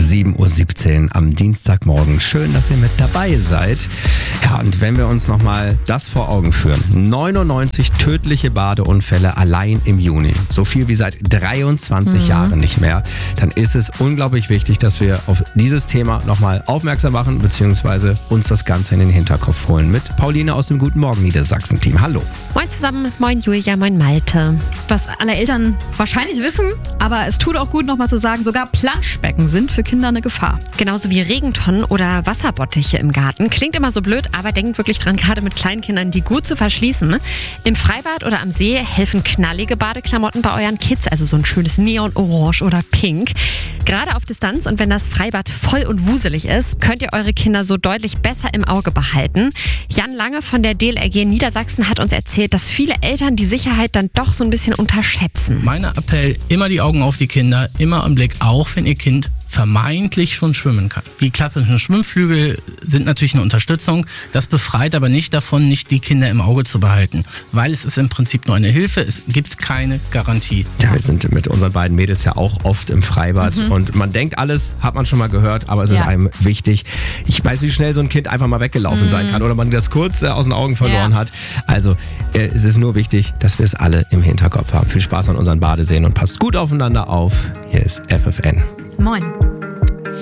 7:17 Uhr am Dienstagmorgen. Schön, dass ihr mit dabei seid. Ja, und wenn wir uns nochmal das vor Augen führen. 99 tödliche Badeunfälle allein im Juni. So viel wie seit 23 Jahren nicht mehr. Dann ist es unglaublich wichtig, dass wir auf dieses Thema nochmal aufmerksam machen, beziehungsweise uns das Ganze in den Hinterkopf holen. Mit Pauline aus dem Guten Morgen Niedersachsen-Team. Hallo. Moin zusammen, moin Julia, moin Malte. Was alle Eltern wahrscheinlich wissen, aber es tut auch gut, nochmal zu sagen, sogar Planschbecken sind für Kinder eine Gefahr. Genauso wie Regentonnen oder Wasserbottiche im Garten. Klingt immer so blöd, aber denkt wirklich dran, gerade mit Kleinkindern, die gut zu verschließen. Im Freibad oder am See helfen knallige Badeklamotten bei euren Kids, also so ein schönes Neon-Orange oder Pink. Gerade auf Distanz und wenn das Freibad voll und wuselig ist, könnt ihr eure Kinder so deutlich besser im Auge behalten. Jan Lange von der DLRG Niedersachsen hat uns erzählt, dass viele Eltern die Sicherheit dann doch so ein bisschen unterschätzen. Mein Appell, immer die Augen auf die Kinder, immer im Blick, auch wenn ihr Kind vermeintlich schon schwimmen kann. Die klassischen Schwimmflügel sind natürlich eine Unterstützung, das befreit aber nicht davon, nicht die Kinder im Auge zu behalten, weil es ist im Prinzip nur eine Hilfe, es gibt keine Garantie. Ja, wir sind mit unseren beiden Mädels ja auch oft im Freibad und man denkt, alles hat man schon mal gehört, aber es ist einem wichtig. Ich weiß, wie schnell so ein Kind einfach mal weggelaufen sein kann oder man das kurz aus den Augen verloren hat. Also es ist nur wichtig, dass wir es alle im Hinterkopf haben. Viel Spaß an unseren Badeseen und passt gut aufeinander auf. Hier ist FFN. Moin.